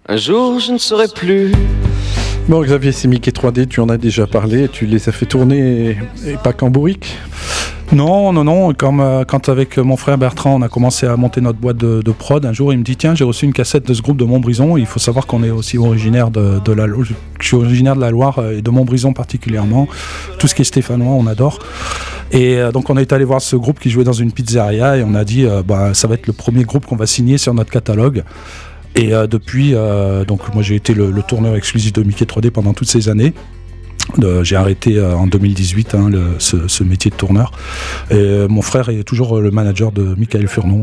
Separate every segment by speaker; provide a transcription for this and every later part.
Speaker 1: Un jour je ne serai plus.
Speaker 2: Bon Xavier, c'est Mickey 3D, tu en as déjà parlé, tu les as fait tourner et pas qu'en bourrique.
Speaker 3: Non, quand avec mon frère Bertrand on a commencé à monter notre boîte de prod, un jour il me dit tiens, j'ai reçu une cassette de ce groupe de Montbrison. Il faut savoir qu'on est aussi originaire je suis originaire de la Loire et de Montbrison particulièrement. Tout ce qui est stéphanois on adore. Et donc on est allé voir ce groupe qui jouait dans une pizzeria et on a dit ça va être le premier groupe qu'on va signer sur notre catalogue. Et depuis, donc moi j'ai été le tourneur exclusif de Mickey 3D pendant toutes ces années. J'ai arrêté en 2018 ce métier de tourneur. Et mon frère est toujours le manager de Michael Furnon.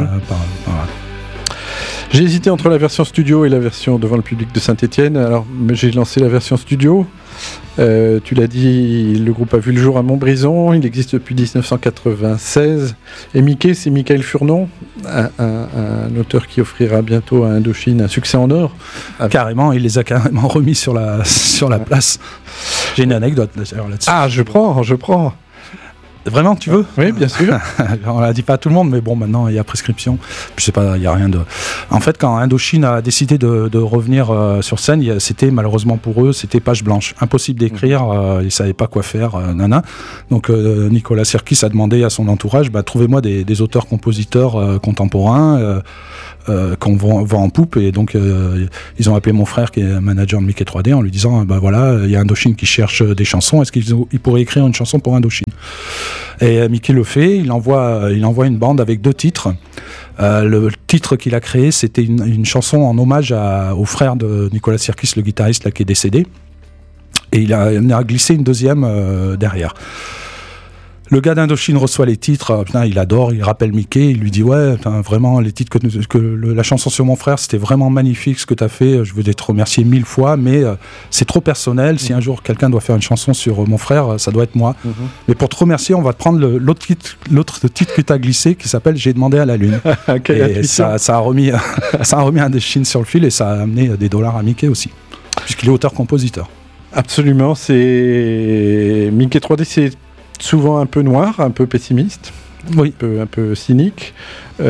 Speaker 2: J'ai hésité entre la version studio et la version devant le public de Saint-Étienne. Alors j'ai lancé la version studio. Tu l'as dit, le groupe a vu le jour à Montbrison, il existe depuis 1996. Et Mickey, c'est Michael Furnon, un auteur qui offrira bientôt à Indochine un succès en or.
Speaker 3: Carrément, il les a carrément remis sur la place. J'ai une anecdote d'ailleurs là-dessus.
Speaker 2: Ah, je prends.
Speaker 3: Vraiment, tu veux ?
Speaker 2: Oui, bien sûr.
Speaker 3: On l'a dit pas à tout le monde, mais bon, maintenant il y a prescription. Je sais pas, il y a rien de. En fait, quand Indochine a décidé de revenir sur scène, c'était malheureusement pour eux, c'était page blanche, impossible d'écrire. Ils savaient pas quoi faire, nana. Donc Nicolas Sirkis a demandé à son entourage, trouvez-moi des auteurs-compositeurs contemporains. Qu'on vend en poupe, et donc ils ont appelé mon frère qui est manager de Mickey 3D en lui disant il y a Indochine qui cherche des chansons, est-ce qu'il pourrait écrire une chanson pour Indochine? Et Mickey le fait, il envoie une bande avec 2 titres. Le titre qu'il a créé, c'était une chanson en hommage au frère de Nicolas Sirkis, le guitariste là, qui est décédé, et il a glissé une deuxième derrière. Le gars d'Indochine reçoit les titres, il adore, il rappelle Mickey, il lui dit vraiment les titres la chanson sur mon frère, c'était vraiment magnifique ce que tu as fait, je veux te remercier 1000 fois, mais c'est trop personnel, si un jour quelqu'un doit faire une chanson sur mon frère, ça doit être moi. Mais pour te remercier, on va te prendre l'autre titre que tu as glissé qui s'appelle J'ai demandé à la lune. Et ça a remis Indochine sur le fil et ça a amené des dollars à Mickey aussi, puisqu'il est auteur-compositeur. Absolument,
Speaker 2: c'est Mickey 3D, c'est souvent un peu noir, un peu pessimiste,
Speaker 3: oui.
Speaker 2: un peu cynique.
Speaker 3: On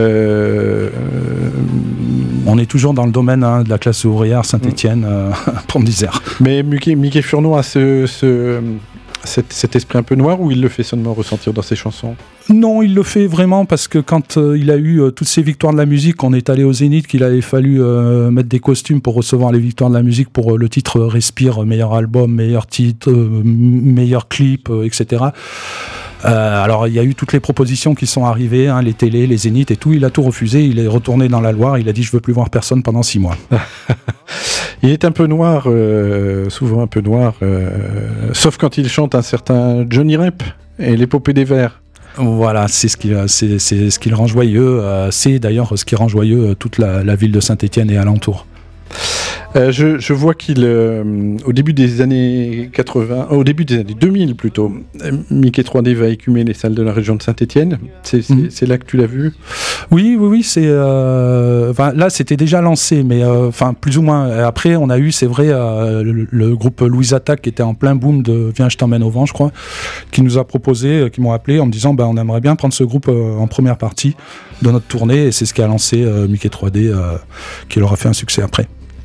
Speaker 3: est toujours dans le domaine de la classe ouvrière, Saint-Étienne, Pont d'Isère.
Speaker 2: Mais Mickey Furnon a cet esprit un peu noir, ou il le fait seulement ressentir dans ses chansons?
Speaker 3: Non, il le fait vraiment parce que quand il a eu toutes ces victoires de la musique, on est allé au Zénith, qu'il avait fallu mettre des costumes pour recevoir les victoires de la musique pour le titre Respire, meilleur album, meilleur titre, meilleur clip, etc. Alors il y a eu toutes les propositions qui sont arrivées, les télés, les Zéniths et tout, il a tout refusé, il est retourné dans la Loire, il a dit je veux plus voir personne pendant 6 mois.
Speaker 2: Il est un peu noir, souvent un peu noir, sauf quand il chante un certain Johnny Rep et l'épopée des vers.
Speaker 3: Voilà, c'est ce qui le rend joyeux, c'est d'ailleurs ce qui rend joyeux toute la ville de Saint-Étienne et alentour.
Speaker 2: Je vois qu'il, au début des années 80, au début des années 2000 plutôt, Mickey 3D va écumer les salles de la région de Saint-Étienne. C'est là que tu l'as vu?
Speaker 3: Oui, c'est là c'était déjà lancé, mais plus ou moins. Après, on a eu, c'est vrai, le groupe Louise Attaque qui était en plein boom de Viens, je t'emmène au vent, je crois, qui nous a proposé, qui m'ont appelé en me disant, on aimerait bien prendre ce groupe en première partie de notre tournée, et c'est ce qui a lancé Mickey 3D, qui leur a fait un succès après.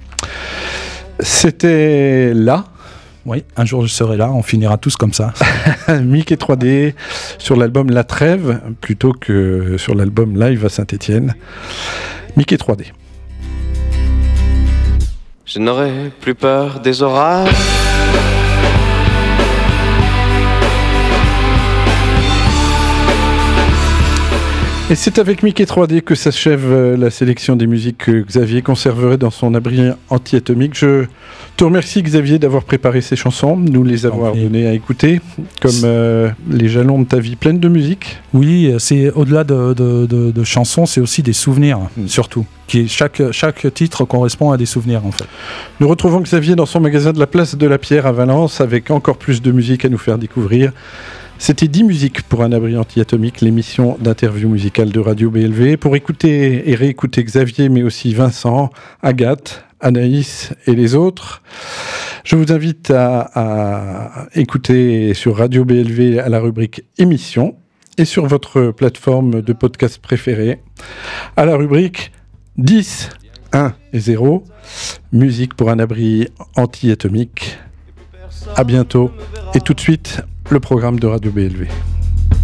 Speaker 2: C'était là.
Speaker 3: Oui, un jour je serai là, on finira tous comme ça.
Speaker 2: Mickey 3D sur l'album La Trêve, plutôt que sur l'album Live à Saint-Étienne. Mickey 3D.
Speaker 1: Je n'aurai plus peur des orages.
Speaker 2: Et c'est avec Mickey 3D que s'achève la sélection des musiques que Xavier conserverait dans son abri anti-atomique. Je te remercie Xavier d'avoir préparé ces chansons, nous les avoir données à écouter, comme les jalons de ta vie pleine de musique.
Speaker 3: Oui, c'est au-delà de chansons, c'est aussi des souvenirs, surtout. Chaque titre correspond à des souvenirs en fait.
Speaker 2: Nous retrouvons Xavier dans son magasin de la Place de la Pierre à Valence avec encore plus de musique à nous faire découvrir. C'était 10 musiques pour un abri anti-atomique, l'émission d'interview musicale de Radio BLV. Pour écouter et réécouter Xavier, mais aussi Vincent, Agathe, Anaïs et les autres, je vous invite à écouter sur Radio BLV à la rubrique émission et sur votre plateforme de podcast préférée à la rubrique 10. 1 et 0. Musique pour un abri anti-atomique. À bientôt. Et tout de suite, le programme de Radio BLV.